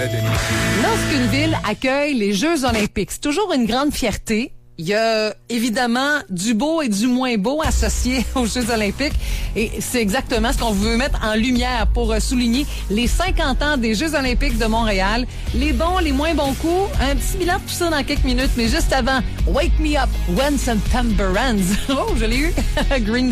plaît, Denis. Lorsqu'une ville accueille les Jeux olympiques, c'est toujours une grande fierté. Il y a évidemment du beau et du moins beau associés aux Jeux olympiques. Et c'est exactement ce qu'on veut mettre en lumière pour souligner les 50 ans des Jeux olympiques de Montréal. Les bons, les moins bons coups. Un petit bilan de tout ça dans quelques minutes. Mais juste avant, Wake Me Up When September Ends. Oh, je l'ai eu. Green Day.